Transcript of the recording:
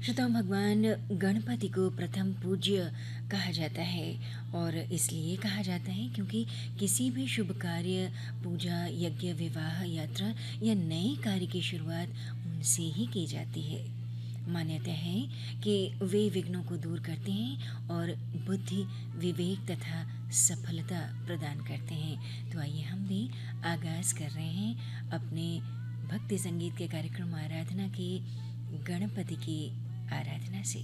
श्रोताओं, भगवान गणपति को प्रथम पूज्य कहा जाता है और इसलिए कहा जाता है क्योंकि किसी भी शुभ कार्य, पूजा, यज्ञ, विवाह, यात्रा या नए कार्य की शुरुआत उनसे ही की जाती है। मान्यता है कि वे विघ्नों को दूर करते हैं और बुद्धि, विवेक तथा सफलता प्रदान करते हैं। तो आइए हम भी आगाज कर रहे हैं अपने भक्ति संगीत के कार्यक्रम आराधना के गणपति की आराधना से।